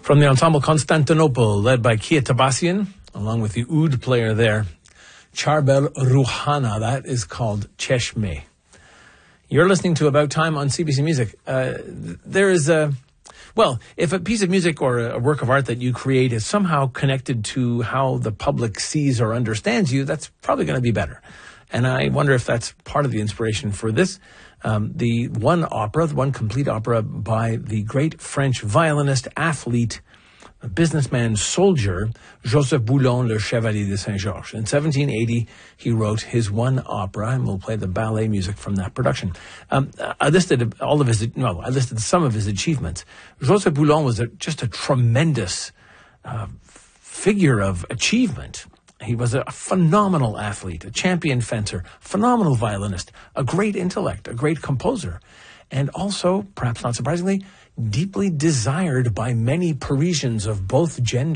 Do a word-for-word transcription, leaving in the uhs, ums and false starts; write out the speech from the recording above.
From the ensemble Constantinople, led by Kia Tabassian, along with the oud player there, Charbel Rouhana. That is called Cheshme. You're listening to About Time on C B C Music. Uh, there is a, well, if a piece of music or a work of art that you create is somehow connected to how the public sees or understands you, that's probably going to be better. And I wonder if that's part of the inspiration for this. Um, the one opera, the one complete opera by the great French violinist, athlete, businessman, soldier, Joseph Boulon, Le Chevalier de Saint-Georges. In seventeen eighty, he wrote his one opera, and we'll play the ballet music from that production. Um, I listed all of his, no, I listed some of his achievements. Joseph Boulon was a, just a tremendous uh, figure of achievement. He was a phenomenal athlete, a champion fencer, phenomenal violinist, a great intellect, a great composer, and also, perhaps not surprisingly, deeply desired by many Parisians of both genders.